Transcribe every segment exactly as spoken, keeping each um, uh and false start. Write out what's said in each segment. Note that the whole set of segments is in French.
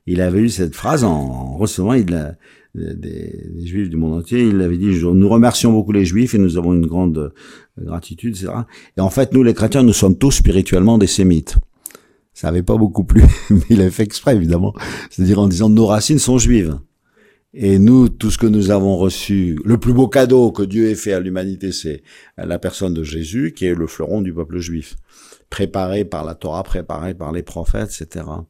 il avait eu cette phrase en, en recevant il a, des, des Juifs du monde entier. Il avait dit, nous remercions beaucoup les Juifs et nous avons une grande gratitude, et cetera. Et en fait, nous les chrétiens, nous sommes tous spirituellement des sémites. Ça n'avait pas beaucoup plu, mais il avait fait exprès, évidemment. C'est-à-dire en disant, nos racines sont juives. Et nous, tout ce que nous avons reçu, le plus beau cadeau que Dieu ait fait à l'humanité, c'est la personne de Jésus, qui est le fleuron du peuple juif. Préparé par la Torah, préparé par les prophètes, et cetera.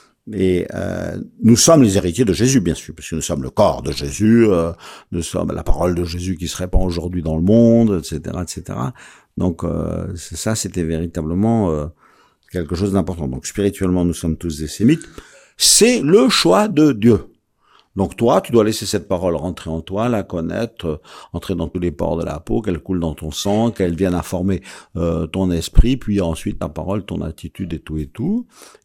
Et euh, nous sommes les héritiers de Jésus, bien sûr, parce que nous sommes le corps de Jésus, euh, nous sommes la parole de Jésus qui se répand aujourd'hui dans le monde, et cetera, et cetera. Donc euh, ça, c'était véritablement euh, quelque chose d'important. Donc spirituellement, nous sommes tous des sémites. C'est le choix de Dieu. Donc toi, tu dois laisser cette parole rentrer en toi, la connaître, euh, entrer dans tous les pores de la peau, qu'elle coule dans ton sang, qu'elle vienne informer euh, ton esprit, puis ensuite ta parole, ton attitude et tout et tout,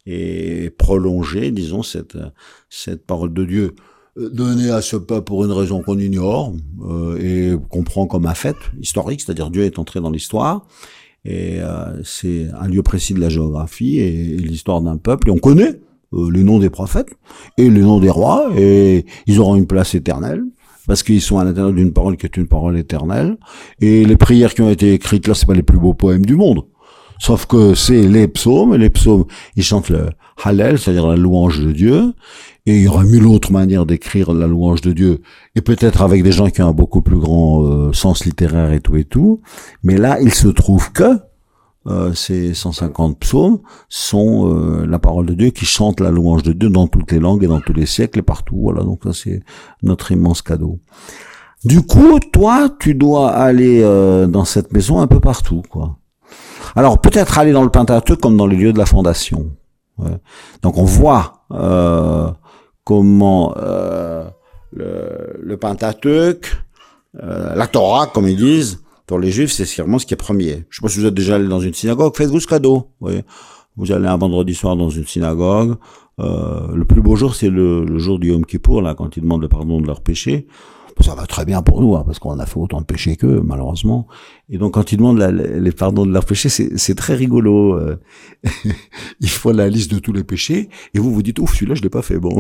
et prolonger, disons, cette cette parole de Dieu donnée à ce peuple pour une raison qu'on ignore euh, et qu'on prend comme un fait historique, c'est-à-dire Dieu est entré dans l'histoire, et euh, c'est un lieu précis de la géographie et, et l'histoire d'un peuple, et on connaît Euh, les noms des prophètes et les noms des rois, et ils auront une place éternelle parce qu'ils sont à l'intérieur d'une parole qui est une parole éternelle. Et les prières qui ont été écrites là, c'est pas les plus beaux poèmes du monde, sauf que c'est les psaumes, et les psaumes, ils chantent le Hallel, c'est-à-dire la louange de Dieu, et il y aura mille autres manières d'écrire la louange de Dieu, et peut-être avec des gens qui ont un beaucoup plus grand euh, sens littéraire et tout et tout, mais là, il se trouve que Euh, ces cent cinquante psaumes sont euh, la parole de Dieu qui chante la louange de Dieu dans toutes les langues et dans tous les siècles et partout. Voilà, donc ça c'est notre immense cadeau. Du coup, toi, tu dois aller euh, dans cette maison un peu partout, quoi. Alors peut-être aller dans le Pentateuque comme dans les lieux de la fondation. Ouais. Donc on voit euh, comment euh, le, le Pentateuque, euh, la Torah, comme ils disent, pour les Juifs, c'est sûrement ce qui est premier. Je sais pas si vous êtes déjà allé dans une synagogue, faites-vous ce cadeau. Vous, vous allez un vendredi soir dans une synagogue. Euh, le plus beau jour, c'est le, le jour du Yom Kippour, là, quand ils demandent le pardon de leurs péchés. Ça va très bien pour nous, hein, parce qu'on a fait autant de péchés qu'eux, malheureusement. Et donc, quand ils demandent la, les pardons de leurs péchés, c'est, c'est très rigolo. Euh, il faut la liste de tous les péchés, et vous vous dites, ouf, celui-là, je l'ai pas fait, bon.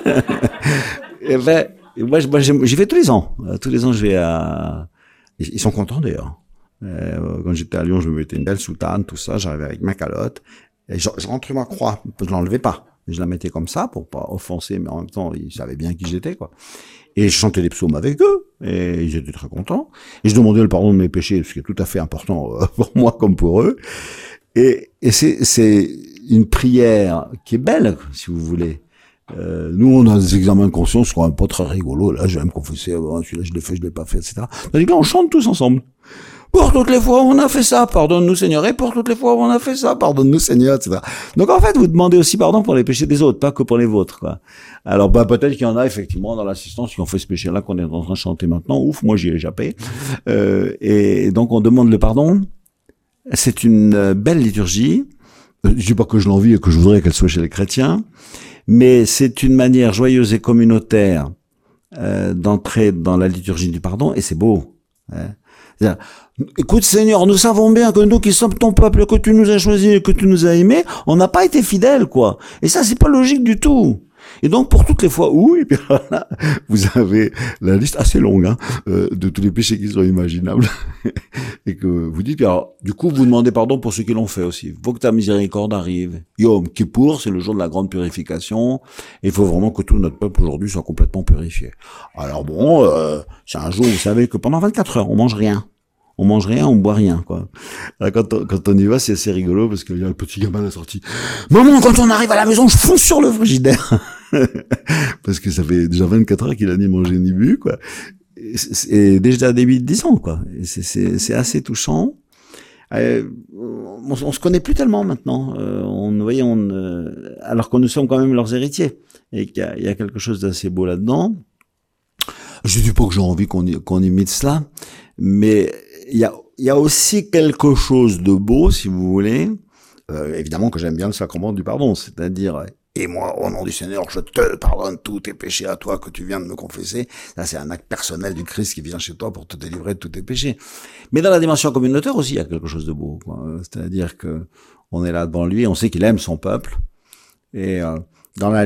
Et ben, moi, moi, j'y vais tous les ans. Tous les ans, je vais à... Ils sont contents d'ailleurs. Euh, quand j'étais à Lyon, je me mettais une belle soutane, tout ça, j'arrivais avec ma calotte, et je, je rentrais ma croix, je l'enlevais pas. Je la mettais comme ça pour pas offenser, mais en même temps, ils savaient bien qui j'étais, quoi. Et je chantais les psaumes avec eux, et ils étaient très contents. Et je demandais le pardon de mes péchés, ce qui est tout à fait important pour moi comme pour eux. Et, et c'est, c'est une prière qui est belle, si vous voulez. Euh, nous, on a des examens de conscience qui sont un peu très rigolos. Là, je vais me confesser, oh, celui-là, je l'ai fait, je l'ai pas fait, et cetera. Tandis que là, on chante tous ensemble. Pour toutes les fois où on a fait ça, pardonne-nous Seigneur. Et pour toutes les fois où on a fait ça, pardonne-nous Seigneur, et cetera. Donc, en fait, vous demandez aussi pardon pour les péchés des autres, pas que pour les vôtres, quoi. Alors, bah, peut-être qu'il y en a, effectivement, dans l'assistance qui ont fait ce péché-là qu'on est en train de chanter maintenant. Ouf, moi, j'y ai échappé. Euh, et donc, on demande le pardon. C'est une belle liturgie. Je dis pas que je l'envie et que je voudrais qu'elle soit chez les chrétiens. Mais c'est une manière joyeuse et communautaire euh, d'entrer dans la liturgie du pardon, et c'est beau. Hein. C'est-à-dire, écoute Seigneur, nous savons bien que nous qui sommes ton peuple, que tu nous as choisis, que tu nous as aimés, on n'a pas été fidèles, quoi. Et ça, c'est pas logique du tout. Et donc, pour toutes les fois où, et puis voilà, vous avez la liste assez longue hein, euh, de tous les péchés qui sont imaginables, et que vous dites, alors, du coup, vous demandez pardon pour ceux qui l'ont fait aussi. Il faut que ta miséricorde arrive. Yom Kippour, c'est le jour de la grande purification, et il faut vraiment que tout notre peuple aujourd'hui soit complètement purifié. Alors bon, euh, c'est un jour, vous savez, que pendant vingt-quatre heures, on mange rien. On mange rien, on boit rien, quoi. Alors, quand, on, quand on y va, c'est assez rigolo, parce qu'il y a le petit gamin à la sortie. Maman, quand on arrive à la maison, je fonce sur le frigidaire. Parce que ça fait déjà vingt-quatre heures qu'il a ni mangé ni bu, quoi. Et, et déjà un début de dix ans, quoi. Et c'est, c'est, c'est assez touchant. Euh, on, on se connaît plus tellement maintenant. Euh, on, vous voyez, on, euh, alors que nous sommes quand même leurs héritiers. Et qu'il y a, il y a quelque chose d'assez beau là-dedans. Je dis pas que j'ai envie qu'on, qu'on imite cela, mais il y a, il y a aussi quelque chose de beau, si vous voulez. Euh, évidemment que j'aime bien le sacrement du pardon, c'est-à-dire, et moi, au nom du Seigneur, je te pardonne tous tes péchés à toi que tu viens de me confesser. Ça, c'est un acte personnel du Christ qui vient chez toi pour te délivrer de tous tes péchés. Mais dans la dimension communautaire aussi, il y a quelque chose de beau, quoi. C'est-à-dire que on est là devant lui, on sait qu'il aime son peuple, et euh, dans la